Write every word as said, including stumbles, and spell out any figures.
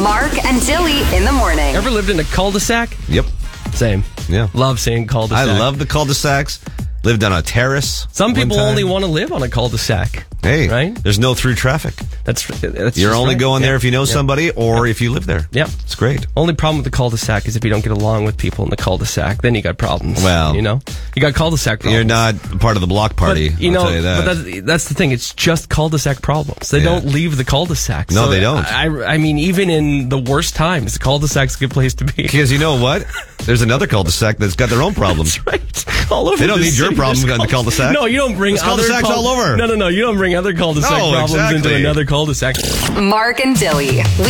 Mark and Dilly in the morning. Ever lived in a cul-de-sac? Yep. Same. Yeah. Love saying cul-de-sac. I love the cul-de-sacs. Lived on a terrace. Some one people time. only want to live on a cul-de-sac. Hey, right? There's no through traffic. That's that's You're just only right. going there Yeah. if you know Yeah. somebody or if you live there. Yeah. It's great. Only problem with the cul-de-sac is if you don't get along with people in the cul-de-sac, then you got problems. Well, you know, you got cul-de-sac problems. You're not part of the block party. But, you I'll know, tell you that. but that's, that's the thing. It's just cul-de-sac problems. They Yeah. don't leave the cul-de-sac. No, So they don't. I, I mean, even in the worst times, the cul-de-sac's a good place to be. Because you know what? There's another cul-de-sac that's got their own problems. That's right. All over They don't the need your city, problem there's on the cul-de-sac. No, you don't bring There's other cul-de-sacs all over. No, no, no. You don't bring other cul-de-sac No, problems exactly. into another cul-de-sac. Mark and Dilly.